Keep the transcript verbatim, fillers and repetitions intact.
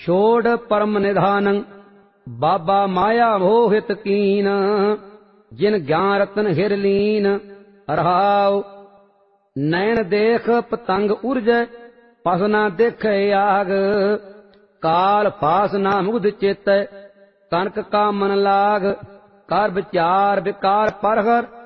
ਛੋੜ ਪਰਮ ਨਿਧਾਨੰ ਬਾਬਾ ਮਾਇਆ ਮੋਹਿਤ ਕੀਨ। ਜਿਨ ਗਿਆਨ ਰਤਨ ਹਿਰ ਲੀਨ ਰਹਾਉ। ਨੈਣ ਦੇਖ ਪਤੰਗ ਉਰਜੈ ਪਸ ਨਾ ਦੇਖੈ ਆਗ। ਕਾਲ ਫਾਸ ਨਾ ਮੁਗਧ ਚੇਤੈ ਕਨਕ ਕਾ ਮਨ ਲਾਗ। ਕਰ ਵਿਚਾਰ ਵਿਕਾਰ ਪਰਹਰ